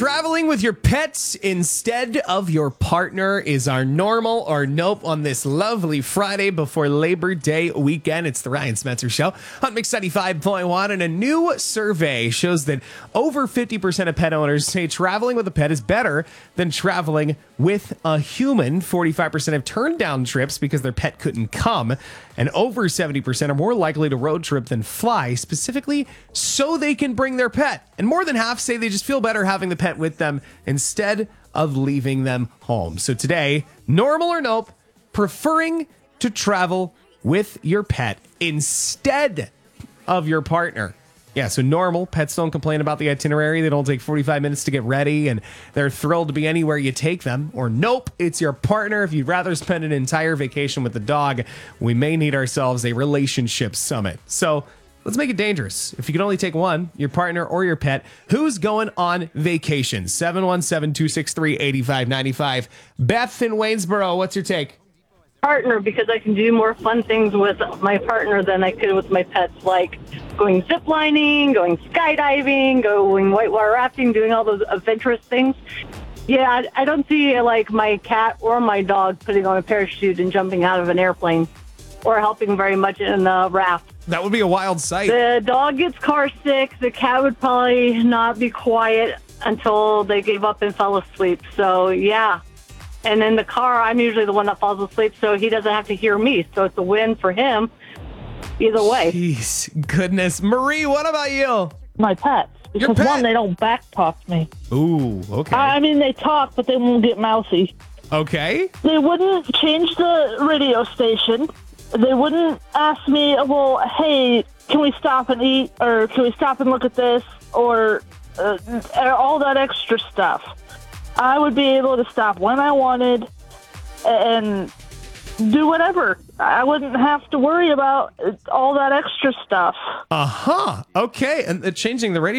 Traveling with your pets instead of your partner is our normal or nope on this lovely Friday before Labor Day weekend. It's the Ryan Spencer Show on Mix 95.1, and a new survey shows that over 50% of pet owners say traveling with a pet is better than traveling with a human. 45% have turned down trips because their pet couldn't come, and over 70% are more likely to road trip than fly, specifically so they can bring their pet. And more than half say they just feel better having the pet with them instead of leaving them home. So today, normal or nope, preferring to travel with your pet instead of your partner. Yeah, so normal, pets don't complain about the itinerary. They don't take 45 minutes to get ready, and they're thrilled to be anywhere you take them. Or nope, it's your partner. If you'd rather spend an entire vacation with the dog, we may need ourselves a relationship summit. So let's make it dangerous. If you can only take one, your partner or your pet, who's going on vacation? 717-263-8595. Beth in Waynesboro, what's your take? Partner, because I can do more fun things with my partner than I could with my pets, like going ziplining, going skydiving, going whitewater rafting, doing all those adventurous things. Yeah, I don't see like my cat or my dog putting on a parachute and jumping out of an airplane or helping very much in the raft. That would be a wild sight. The dog gets car sick. The cat would probably not be quiet until they gave up and fell asleep. So, yeah. And in the car, I'm usually the one that falls asleep, so he doesn't have to hear me. So it's a win for him either way. Jeez, goodness. Marie, what about you? My pets. Because Your pet? one, they don't back talk me. Ooh, okay. I mean, they talk, but they won't get mouthy. Okay. They wouldn't change the radio station. They wouldn't ask me, well, hey, can we stop and eat? Or can we stop and look at this? Or all that extra stuff. I would be able to stop when I wanted and do whatever. I wouldn't have to worry about all that extra stuff. Okay. And changing the radio